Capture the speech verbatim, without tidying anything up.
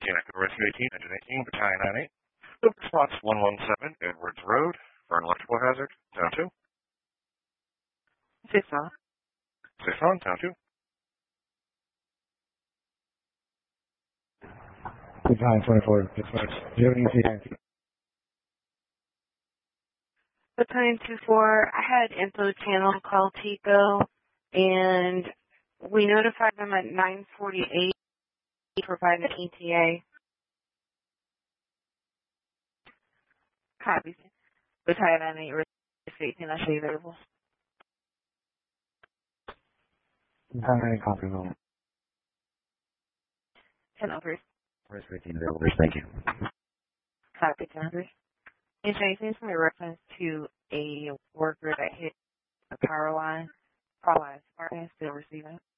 Echo Rescue eighteen, Engine eighteen, Battalion nine eight. Loop response one one seven, Edwards Road, for an electrical hazard, Town two. Six on. Six on, Town two. Battalion twenty-four, dispatch. Do you have any C I? Battalion two four, I had info channel call Tico, and we notified them at nine forty-eight providing an E T A. Copy. Battalion nine eight, eighteen, I see available. Battalion copy roll. ten oh three. Rescue eighteen available, thank you. Copy, ten oh three. Is there anything from a reference to a worker that hit a power line? Power line, smart still receiving?